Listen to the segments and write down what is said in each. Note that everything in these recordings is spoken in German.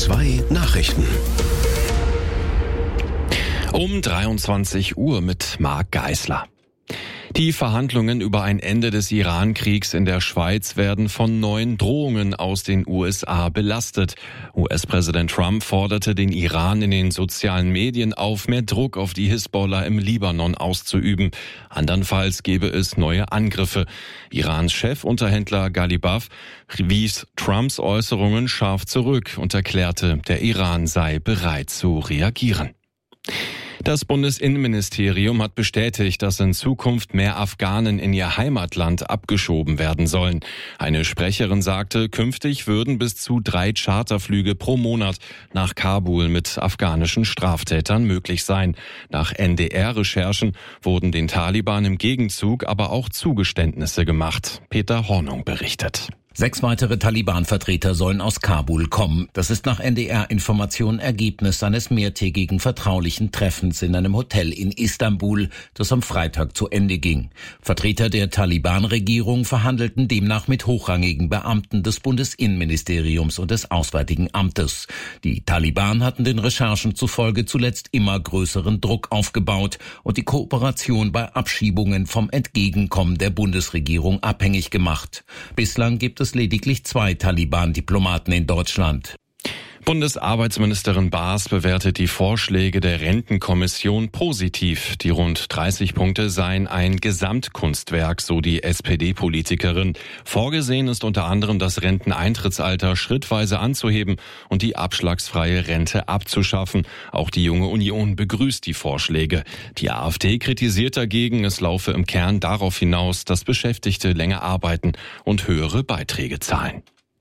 2 Nachrichten. Um 23 Uhr mit Marc Geisler. Die Verhandlungen über ein Ende des Iran-Kriegs in der Schweiz werden von neuen Drohungen aus den USA belastet. US-Präsident Trump forderte den Iran in den sozialen Medien auf, mehr Druck auf die Hisbollah im Libanon auszuüben. Andernfalls gebe es neue Angriffe. Irans Chefunterhändler Ghalibaf wies Trumps Äußerungen scharf zurück und erklärte, der Iran sei bereit zu reagieren. Das Bundesinnenministerium hat bestätigt, dass in Zukunft mehr Afghanen in ihr Heimatland abgeschoben werden sollen. Eine Sprecherin sagte, künftig würden bis zu 3 Charterflüge pro Monat nach Kabul mit afghanischen Straftätern möglich sein. Nach NDR-Recherchen wurden den Taliban im Gegenzug aber auch Zugeständnisse gemacht. Peter Hornung berichtet. 6 weitere Taliban-Vertreter sollen aus Kabul kommen. Das ist nach NDR-Informationen Ergebnis eines mehrtägigen vertraulichen Treffens in einem Hotel in Istanbul, das am Freitag zu Ende ging. Vertreter der Taliban-Regierung verhandelten demnach mit hochrangigen Beamten des Bundesinnenministeriums und des Auswärtigen Amtes. Die Taliban hatten den Recherchen zufolge zuletzt immer größeren Druck aufgebaut und die Kooperation bei Abschiebungen vom Entgegenkommen der Bundesregierung abhängig gemacht. Bislang gibt es lediglich 2 Taliban-Diplomaten in Deutschland. Bundesarbeitsministerin Baas bewertet die Vorschläge der Rentenkommission positiv. Die rund 30 Punkte seien ein Gesamtkunstwerk, so die SPD-Politikerin. Vorgesehen ist unter anderem, das Renteneintrittsalter schrittweise anzuheben und die abschlagsfreie Rente abzuschaffen. Auch die Junge Union begrüßt die Vorschläge. Die AfD kritisiert dagegen, es laufe im Kern darauf hinaus, dass Beschäftigte länger arbeiten und höhere Beiträge zahlen.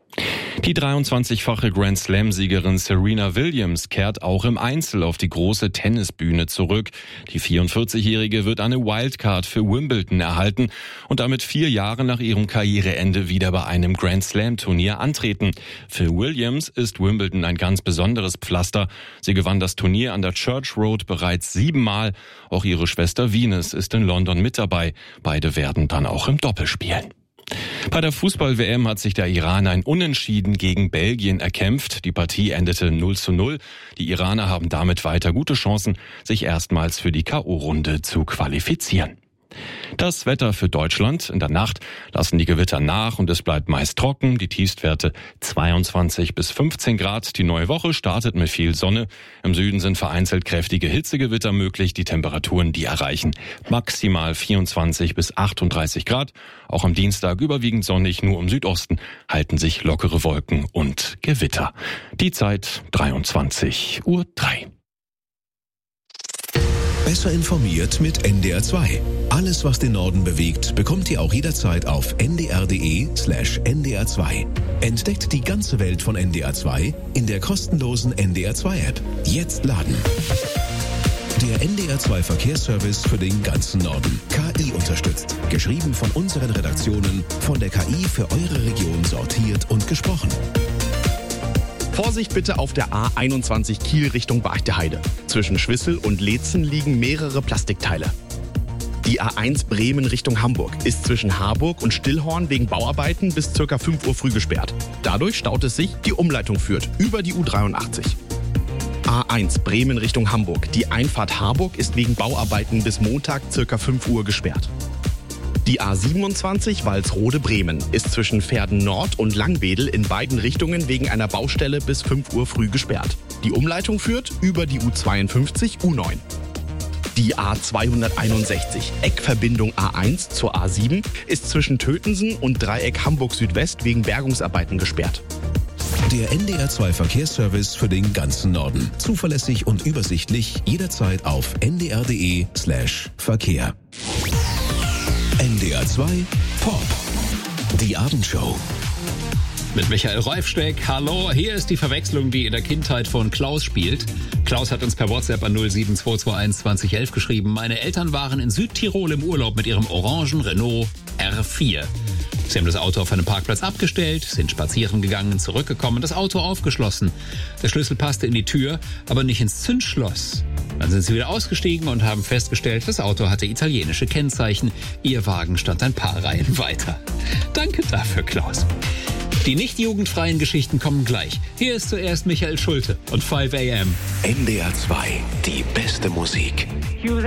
Die 23-fache Grand-Slam-Siegerin Serena Williams kehrt auch im Einzel auf die große Tennisbühne zurück. Die 44-Jährige wird eine Wildcard für Wimbledon erhalten und damit 4 Jahre nach ihrem Karriereende wieder bei einem Grand-Slam-Turnier antreten. Für Williams ist Wimbledon ein ganz besonderes Pflaster. Sie gewann das Turnier an der Church Road bereits 7 Mal. Auch ihre Schwester Venus ist in London mit dabei. Beide werden dann auch im Doppel spielen. Bei der Fußball-WM hat sich der Iran ein Unentschieden gegen Belgien erkämpft. Die Partie endete 0:0. Die Iraner haben damit weiter gute Chancen, sich erstmals für die K.O.-Runde zu qualifizieren. Das Wetter für Deutschland. In der Nacht lassen die Gewitter nach und es bleibt meist trocken. Die Tiefstwerte 22 bis 15 Grad. Die neue Woche startet mit viel Sonne. Im Süden sind vereinzelt kräftige Hitzegewitter möglich. Die Temperaturen, die erreichen maximal 24 bis 38 Grad. Auch am Dienstag überwiegend sonnig, nur im Südosten halten sich lockere Wolken und Gewitter. Die Zeit 23:03 Uhr. Besser informiert mit NDR 2. Alles, was den Norden bewegt, bekommt ihr auch jederzeit auf ndr.de/NDR 2. Entdeckt die ganze Welt von NDR 2 in der kostenlosen NDR 2 App. Jetzt laden. Der NDR 2 Verkehrsservice für den ganzen Norden. KI unterstützt. Geschrieben von unseren Redaktionen, von der KI für eure Region sortiert und gesprochen. Vorsicht bitte auf der A21 Kiel Richtung Bargteheide. Zwischen Schwissel und Leetzen liegen mehrere Plastikteile. Die A1 Bremen Richtung Hamburg ist zwischen Harburg und Stillhorn wegen Bauarbeiten bis ca. 5 Uhr früh gesperrt. Dadurch staut es sich, die Umleitung führt über die U83. A1 Bremen Richtung Hamburg. Die Einfahrt Harburg ist wegen Bauarbeiten bis Montag ca. 5 Uhr gesperrt. Die A27 Walsrode-Bremen ist zwischen Verden Nord und Langwedel in beiden Richtungen wegen einer Baustelle bis 5 Uhr früh gesperrt. Die Umleitung führt über die U52, U9. Die A261 Eckverbindung A1 zur A7 ist zwischen Tötensen und Dreieck Hamburg Südwest wegen Bergungsarbeiten gesperrt. Der NDR 2 Verkehrsservice für den ganzen Norden. Zuverlässig und übersichtlich, jederzeit auf ndr.de/Verkehr. NDR 2 Pop. Die Abendshow. Mit Michael Reufsteck. Hallo, hier ist die Verwechslung, die in der Kindheit von Klaus spielt. Klaus hat uns per WhatsApp an 07221 2011 geschrieben. Meine Eltern waren in Südtirol im Urlaub mit ihrem orangen Renault R4. Sie haben das Auto auf einem Parkplatz abgestellt, sind spazieren gegangen, zurückgekommen, das Auto aufgeschlossen. Der Schlüssel passte in die Tür, aber nicht ins Zündschloss. Dann sind sie wieder ausgestiegen und haben festgestellt, das Auto hatte italienische Kennzeichen. Ihr Wagen stand ein paar Reihen weiter. Danke dafür, Klaus. Die nicht jugendfreien Geschichten kommen gleich. Hier ist zuerst Michael Schulte und 5 AM. NDR 2, die beste Musik.